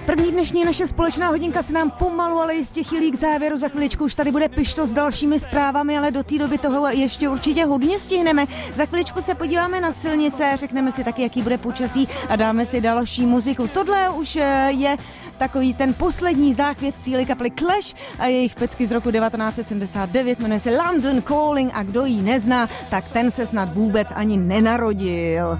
První dnešní naše společná hodinka se nám pomalu, ale jistě chýlí k závěru. Za chviličku už tady bude Pišto s dalšími zprávami, ale do té doby toho ještě určitě hodně stihneme. Za chviličku se podíváme na silnice, řekneme si taky, jaký bude počasí a dáme si další muziku. Tohle už je takový ten poslední záchvěv cíli kapely Clash a jejich pecky z roku 1979, jmenuje se London Calling a kdo ji nezná, tak ten se snad vůbec ani nenarodil.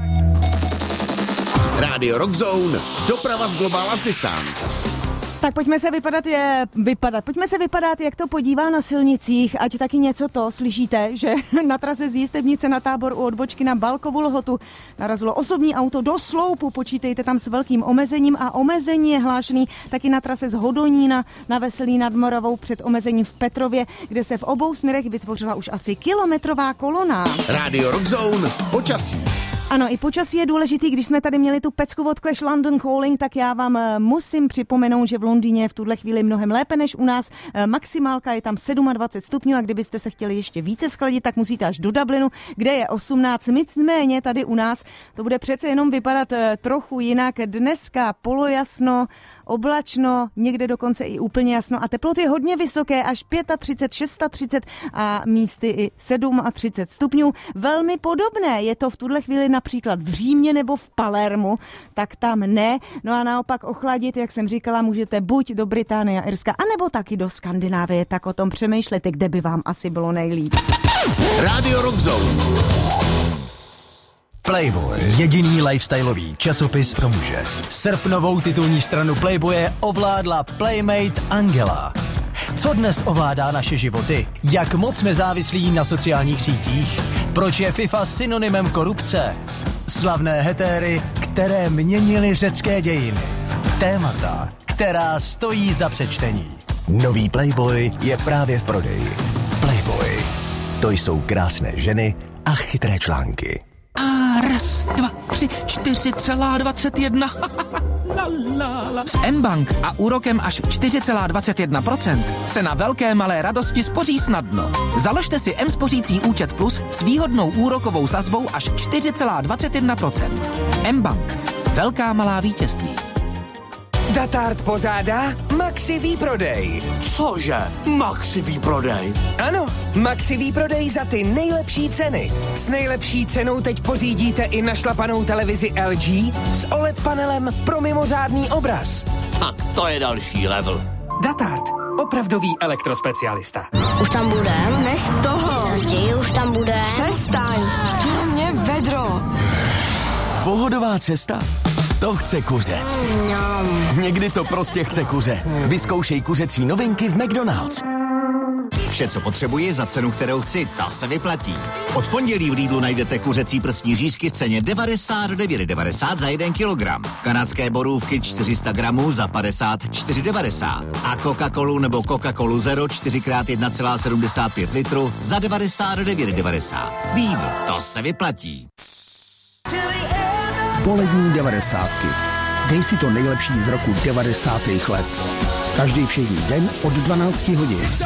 Rádio Rock Zone, doprava z Global Assistance. Tak pojďme se vypadat, jak to podívá na silnicích, ať taky něco to slyšíte, že na trase z Jistebnice na Tábor u odbočky na Balkovu Lhotu narazilo osobní auto do sloupu, počítejte tam s velkým omezením a omezení je hlášený taky na trase z Hodonína na Veselí nad Moravou před omezením v Petrově, kde se v obou směrech vytvořila už asi kilometrová kolona. Rádio Rock Zone, počasí. Ano, i počasí je důležitý, když jsme tady měli tu pecku od Clash London Calling, tak já vám musím připomenout, že v Londýně je v tuhle chvíli mnohem lépe než u nás. Maximálka je tam 27 stupňů a kdybyste se chtěli ještě více schladit, tak musíte až do Dublinu, kde je 18. Nicméně tady u nás to bude přece jenom vypadat trochu jinak. Dneska polojasno, oblačno, někde dokonce i úplně jasno a teploty hodně vysoké, až 35, 36 a místy i 37 stupňů. Velmi podobné je to v tuhle chvíli například v Římě nebo v Palermu, tak tam ne. No a naopak ochladit, jak jsem říkala, můžete buď do Británie a Irska, anebo taky do Skandinávie, tak o tom přemýšlete, kde by vám asi bylo nejlíp. Rádio Rock Zone. Playboy, jediný lifestyleový časopis pro muže. Srpnovou titulní stranu Playboye ovládla Playmate Angela. Co dnes ovládá naše životy? Jak moc jsme závislí na sociálních sítích? Proč je FIFA synonymem korupce? Slavné hetéry, které měnily řecké dějiny. Témata, která stojí za přečtení. Nový Playboy je právě v prodeji. Playboy. To jsou krásné ženy a chytré články. A raz, dva, tři, 4,21. S mBank a úrokem až 4,21% se na velké malé radosti spoří snadno. Založte si mSpořící účet Plus s výhodnou úrokovou sazbou až 4,21%. mBank. Velká malá vítězství. Datard pořádá Maxi výprodej. Cože? Maxi výprodej? Ano, Maxi výprodej za ty nejlepší ceny. S nejlepší cenou teď pořídíte i našlapanou televizi LG s OLED panelem pro mimořádný obraz. Tak to je další level. Datard, opravdový elektrospecialista. Už tam budem? Nech toho. Už tam bude. Přestaň. Mě vedro. Pohodová cesta? To chce kuře. Někdy to prostě chce kuře. Vyzkoušej kuřecí novinky v McDonald's. Vše, co potřebuji za cenu, kterou chci, ta se vyplatí. Od pondělí v Lidlu najdete kuřecí prsní řízky v ceně 99,90 za 1 kilogram. Kanadské borůvky 400 gramů za 54,90. A Coca-Colu nebo Coca-Colu Zero 4x1,75 litru za 99,90. Lidl, to se vyplatí. Polední 90. Dej si to nejlepší z roku 90. let. Každý všední den od 12 hodin.